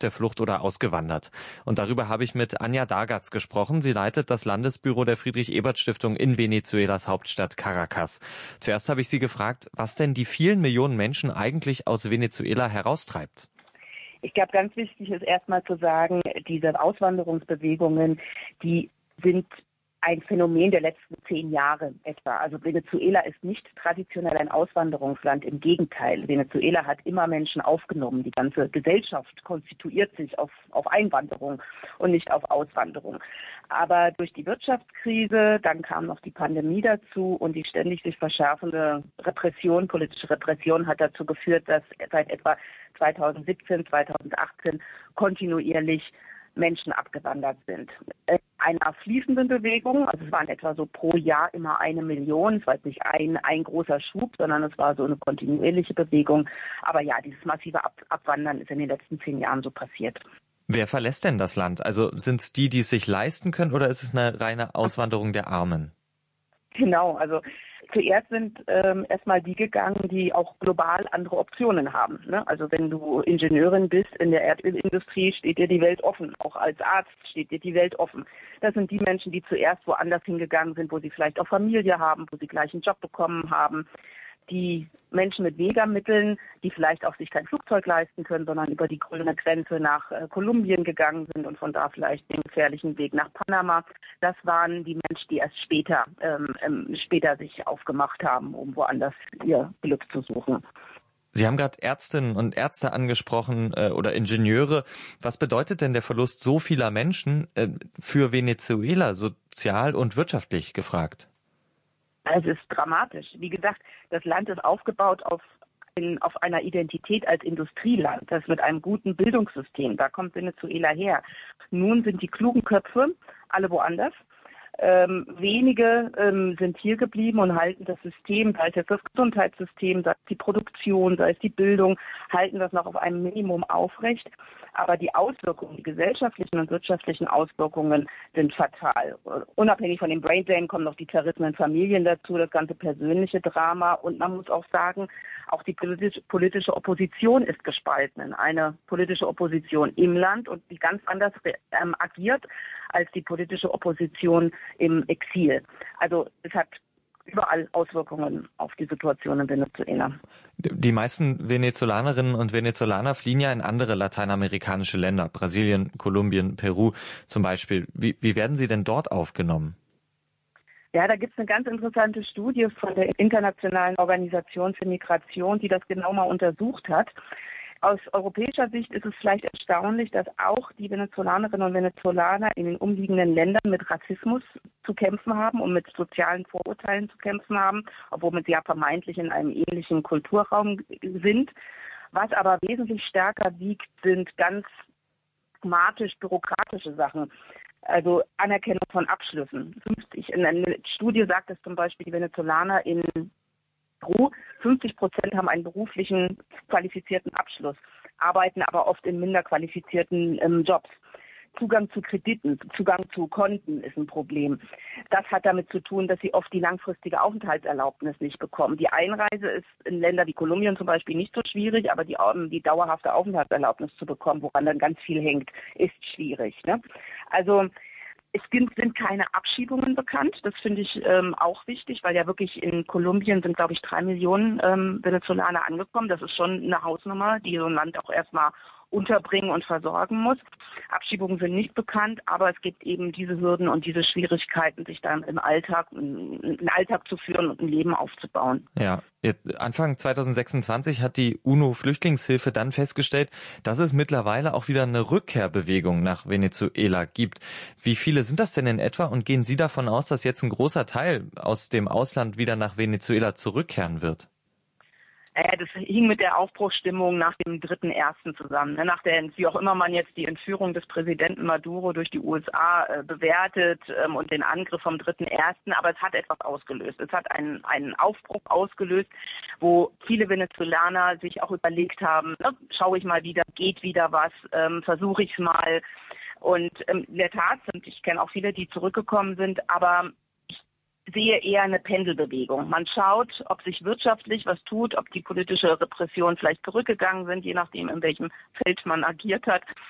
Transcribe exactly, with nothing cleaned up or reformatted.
der Flucht oder ausgewandert. Und darüber habe ich mit Anja Dargatz gesprochen. Sie leitet das Landesbüro der Friedrich-Ebert-Stiftung in Venezuelas Hauptstadt Caracas. Zuerst habe ich sie gefragt, was denn die vielen Millionen Menschen eigentlich aus Venezuela heraustreibt. Ich glaube, ganz wichtig ist erstmal zu sagen, diese Auswanderungsbewegungen, die sind ein Phänomen der letzten zehn Jahre etwa. Also Venezuela ist nicht traditionell ein Auswanderungsland, im Gegenteil. Venezuela hat immer Menschen aufgenommen. Die ganze Gesellschaft konstituiert sich auf, auf Einwanderung und nicht auf Auswanderung. Aber durch die Wirtschaftskrise, dann kam noch die Pandemie dazu und die ständig sich verschärfende Repression, politische Repression hat dazu geführt, dass seit etwa zweitausendsiebzehn, zweitausendachtzehn kontinuierlich Menschen abgewandert sind. In einer fließenden Bewegung, also es waren etwa so pro Jahr immer eine Million, es war jetzt nicht ein, ein großer Schub, sondern es war so eine kontinuierliche Bewegung. Aber ja, dieses massive Ab- Abwandern ist in den letzten zehn Jahren so passiert. Wer verlässt denn das Land? Also sind es die, die es sich leisten können, oder ist es eine reine Auswanderung der Armen? Genau, also zuerst sind ähm, erstmal die gegangen, die auch global andere Optionen haben. Ne? Also wenn du Ingenieurin bist in der Erdölindustrie, steht dir die Welt offen. Auch als Arzt steht dir die Welt offen. Das sind die Menschen, die zuerst woanders hingegangen sind, wo sie vielleicht auch Familie haben, wo sie gleich einen Job bekommen haben. Die Menschen mit weniger Mitteln, die vielleicht auch sich kein Flugzeug leisten können, sondern über die grüne Grenze nach äh, Kolumbien gegangen sind und von da vielleicht den gefährlichen Weg nach Panama. Das waren die Menschen, die erst später, ähm, ähm, später sich aufgemacht haben, um woanders ihr Glück zu suchen. Sie haben gerade Ärztinnen und Ärzte angesprochen äh, oder Ingenieure. Was bedeutet denn der Verlust so vieler Menschen äh, für Venezuela, sozial und wirtschaftlich gefragt? Es ist dramatisch. Wie gesagt, das Land ist aufgebaut auf, in, auf einer Identität als Industrieland, das mit einem guten Bildungssystem. Da kommt Venezuela her. Nun sind die klugen Köpfe alle woanders. Ähm, wenige ähm, sind hier geblieben und halten das System, sei es jetzt das Gesundheitssystem, sei es die Produktion, sei es die Bildung, halten das noch auf einem Minimum aufrecht. Aber die Auswirkungen, die gesellschaftlichen und wirtschaftlichen Auswirkungen sind fatal. Unabhängig von dem Braindrain kommen noch die zerrissenen Familien dazu, das ganze persönliche Drama. Und man muss auch sagen, auch die politische, politische Opposition ist gespalten in eine politische Opposition im Land und die ganz anders ähm, agiert als die politische Opposition im Exil. Also es hat überall Auswirkungen auf die Situation in Venezuela. Die meisten Venezolanerinnen und Venezolaner fliehen ja in andere lateinamerikanische Länder, Brasilien, Kolumbien, Peru zum Beispiel. Wie, wie werden sie denn dort aufgenommen? Ja, da gibt es eine ganz interessante Studie von der Internationalen Organisation für Migration, die das genau mal untersucht hat. Aus europäischer Sicht ist es vielleicht erstaunlich, dass auch die Venezolanerinnen und Venezolaner in den umliegenden Ländern mit Rassismus zu kämpfen haben und mit sozialen Vorurteilen zu kämpfen haben, obwohl sie ja vermeintlich in einem ähnlichen Kulturraum sind. Was aber wesentlich stärker wiegt, sind ganz pragmatisch bürokratische Sachen. Also Anerkennung von Abschlüssen. fünfzig, in einer Studie sagt es zum Beispiel, die Venezolaner in Peru, fünfzig Prozent haben einen beruflichen qualifizierten Abschluss, arbeiten aber oft in minder qualifizierten ähm, Jobs. Zugang zu Krediten, Zugang zu Konten ist ein Problem. Das hat damit zu tun, dass sie oft die langfristige Aufenthaltserlaubnis nicht bekommen. Die Einreise ist in Länder wie Kolumbien zum Beispiel nicht so schwierig, aber die, die dauerhafte Aufenthaltserlaubnis zu bekommen, woran dann ganz viel hängt, ist schwierig. Ne? Also es sind keine Abschiebungen bekannt. Das finde ich ähm, auch wichtig, weil ja wirklich in Kolumbien sind, glaube ich, drei Millionen ähm, Venezolaner angekommen. Das ist schon eine Hausnummer, die so ein Land auch erstmal unterbringen und versorgen muss. Abschiebungen sind nicht bekannt, aber es gibt eben diese Hürden und diese Schwierigkeiten, sich dann im Alltag, einen Alltag zu führen und ein Leben aufzubauen. Ja, Anfang zweitausendsechsundzwanzig hat die UNO-Flüchtlingshilfe dann festgestellt, dass es mittlerweile auch wieder eine Rückkehrbewegung nach Venezuela gibt. Wie viele sind das denn in etwa und gehen Sie davon aus, dass jetzt ein großer Teil aus dem Ausland wieder nach Venezuela zurückkehren wird? Äh, das hing mit der Aufbruchsstimmung nach dem dritten ersten zusammen. Ne? Nach der, wie auch immer man jetzt die Entführung des Präsidenten Maduro durch die U S A äh, bewertet ähm, und den Angriff vom dritten ersten Aber es hat etwas ausgelöst. Es hat einen, einen Aufbruch ausgelöst, wo viele Venezolaner sich auch überlegt haben, ne, schaue ich mal wieder, geht wieder was, ähm, versuche ich es mal. Und ähm, in der Tat sind, ich kenne auch viele, die zurückgekommen sind, aber sehe eher eine Pendelbewegung. Man schaut, ob sich wirtschaftlich was tut, ob die politische Repression vielleicht zurückgegangen sind, je nachdem, in welchem Feld man agiert hat.